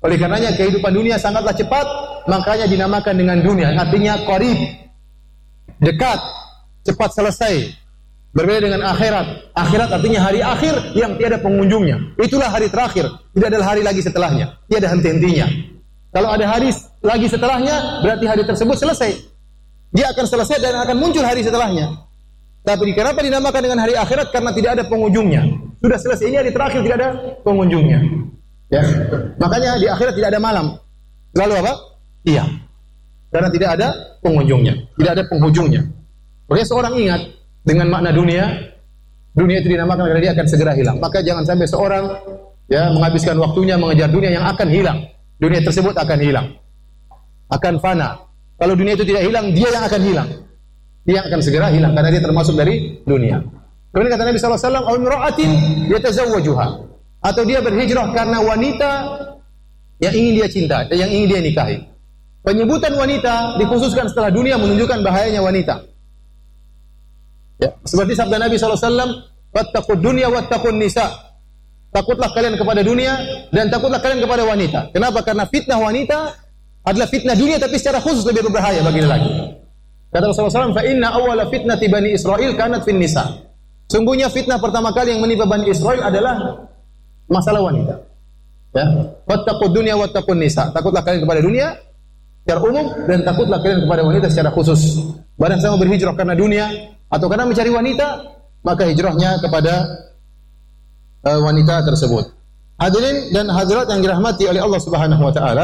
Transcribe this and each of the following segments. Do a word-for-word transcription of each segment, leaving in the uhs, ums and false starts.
Oleh karenanya kehidupan dunia sangatlah cepat, makanya dinamakan dengan dunia. Artinya qarib, dekat, cepat selesai. Berbeda dengan akhirat. Akhirat artinya hari akhir yang tiada pengunjungnya. Itulah hari terakhir. Tidak ada hari lagi setelahnya. Tiada henti-hentinya. Kalau ada hari lagi setelahnya, berarti hari tersebut selesai. Dia akan selesai dan akan muncul hari setelahnya. Tapi kenapa dinamakan dengan hari akhirat? Karena tidak ada pengunjungnya. Sudah selesai, ini hari terakhir, tidak ada pengunjungnya. Ya. Makanya di akhirat tidak ada malam. Lalu apa? Iya. Karena tidak ada pengunjungnya, tidak ada penghujungnya. Makanya seorang ingat dengan makna dunia, dunia itu dinamakan karena dia akan segera hilang. Maka jangan sampai seorang ya menghabiskan waktunya mengejar dunia yang akan hilang. Dunia tersebut akan hilang, akan fana. Kalau dunia itu tidak hilang, dia yang akan hilang. Dia akan segera hilang karena dia termasuk dari dunia. Kemudian kata Nabi sallallahu alaihi wasallam, "Aw imra'atin yatazawwajuha." Atau dia berhijrah karena wanita yang ingin dia cinta, yang ingin dia nikahi. Penyebutan wanita dikhususkan setelah dunia menunjukkan bahayanya wanita. Ya, seperti sabda Nabi sallallahu alaihi wasallam, "Wattaqud dunya wattaqun nisa." Takutlah kalian kepada dunia dan takutlah kalian kepada wanita. Kenapa? Karena fitnah wanita adalah fitnah dunia tapi secara khusus lebih berbahaya bagi lelaki. Kata Rasulullah sallallahu alaihi wasallam, "Fa inna awwala fitnati Bani Israil kanat fin nisa." Sungguhnya fitnah pertama kali yang menimpa Bani Israil adalah masalah wanita. Ya, wattaqud dunya wattaqun nisa. Takutlah kalian kepada dunia secara umum dan takutlah kalian kepada wanita secara khusus. Barang siapa berhijrah karena dunia atau karena mencari wanita, maka hijrahnya kepada uh, wanita tersebut. Hadirin dan hadirat yang dirahmati oleh Allah Subhanahu wa taala,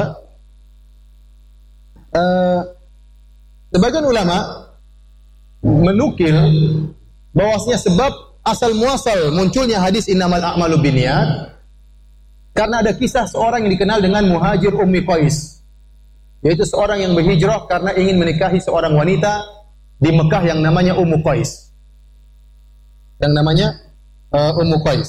uh, sebagian ulama menukil bahwasanya sebab asal muasal munculnya hadis innamal a'malu binniyat karena ada kisah seorang yang dikenal dengan Muhajir Ummi Qais, yaitu seorang yang berhijrah karena ingin menikahi seorang wanita di Mekah yang namanya Ummu Qais. Yang namanya uh, Ummu Qais.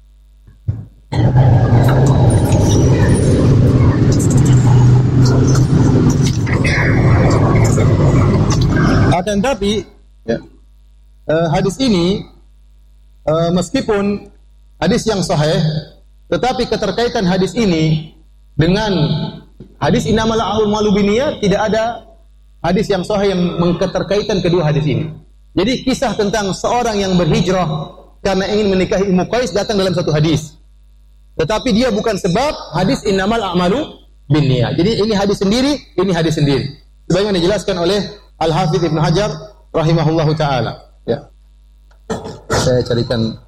Akan tapi ya, uh, hadis ini uh, meskipun hadis yang sahih, tetapi keterkaitan hadis ini dengan hadis innamal a'malu binniyat tidak ada hadis yang sahih yang mengketerkaitan kedua hadis ini. Jadi kisah tentang seorang yang berhijrah karena ingin menikahi Ummu Qais datang dalam satu hadis. Tetapi dia bukan sebab hadis innamal a'malu binniyat. Jadi ini hadis sendiri, ini hadis sendiri. Sebagaimana dijelaskan oleh Al-Hafidz Ibnu Hajar rahimahullahu taala. Ya. Saya carikan